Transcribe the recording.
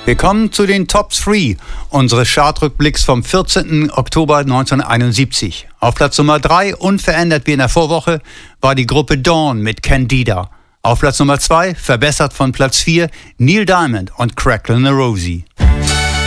Wir kommen zu den Top 3 unseres Chartrückblicks vom 14. Oktober 1971. Auf Platz Nummer 3, unverändert wie in der Vorwoche, war die Gruppe Dawn mit Candida. Auf Platz Nummer 2, verbessert von Platz 4, Neil Diamond und Cracklin' a Rosie.